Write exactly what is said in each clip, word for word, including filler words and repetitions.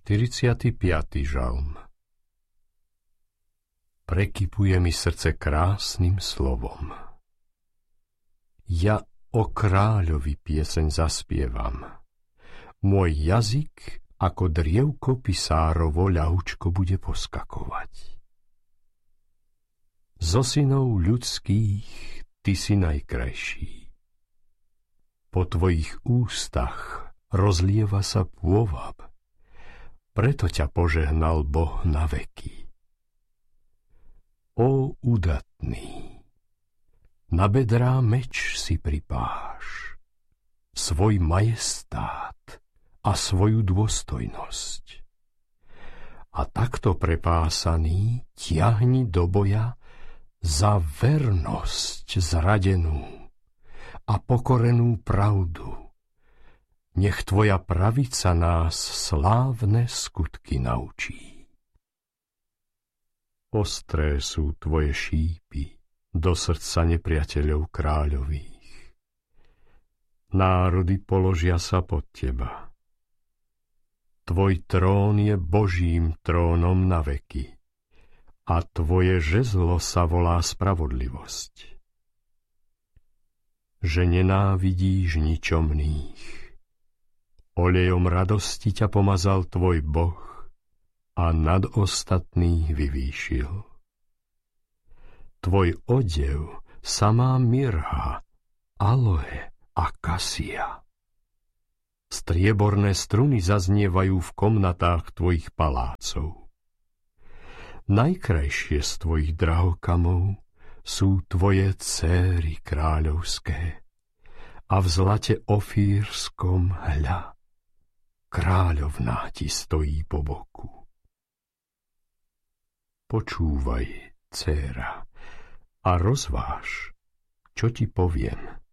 štyridsiaty piaty žalm. Prekypuje mi srdce krásnym slovom. Ja o kráľovi pieseň zaspievam. Môj jazyk ako drievko pisárovo ľahučko bude poskakovať. Zo synov ľudských ty si najkrajší. Po tvojich ústach rozlieva sa pôvab, preto ťa požehnal Boh na veky. Ó udatný, na bedrá meč si pripáš, svoj majestát a svoju dôstojnosť. A takto prepásaný tiahni do boja za vernosť zradenú a pokorenú pravdu. Nech tvoja pravica nás slávne skutky naučí. Ostré sú tvoje šípy do srdca nepriateľov kráľových. Národy položia sa pod teba. Tvoj trón je Božím trónom na veky a tvoje žezlo sa volá spravodlivosť. Že nenávidíš ničomných. Olejom radosti ťa pomazal tvoj Boh a nad ostatných vyvýšil. Tvoj odev samá mirha, aloe a kasia. Strieborné struny zaznievajú v komnatách tvojich palácov. Najkrajšie z tvojich drahokamov sú tvoje céry kráľovské a v zlate ofírskom hľa kráľovná ti stojí po boku. Počúvaj, dcéra, a rozváž, čo ti poviem.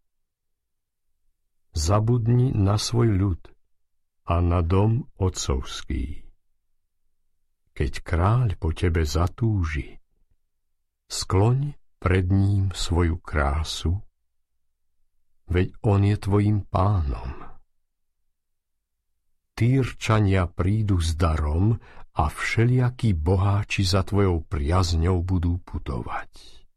Zabudni na svoj ľud a na dom otcovský. Keď kráľ po tebe zatúži, skloň pred ním svoju krásu, veď on je tvojim pánom. Týrčania prídu s darom a všelijakí boháči za tvojou priazňou budú putovať.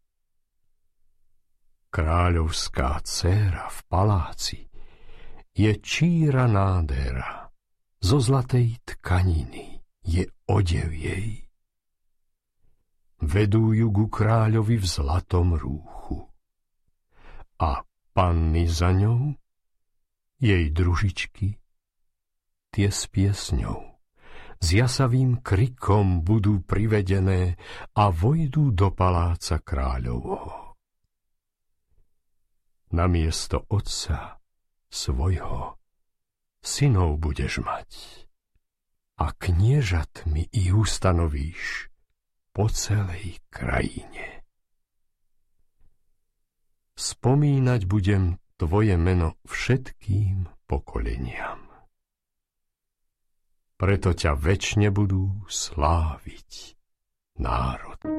Kráľovská dcéra v paláci je číra nádhera, zo zlatej tkaniny je odev jej. Vedú ju ku kráľovi v zlatom rúchu a panny za ňou, jej družičky, tie s piesňou, s jasavým krikom budú privedené a vojdú do paláca kráľovho. Namiesto otca svojho synov budeš mať a kniežatmi ich ustanovíš po celej krajine. Spomínať budem tvoje meno všetkým pokoleniam. Preto ťa večne budú sláviť národ.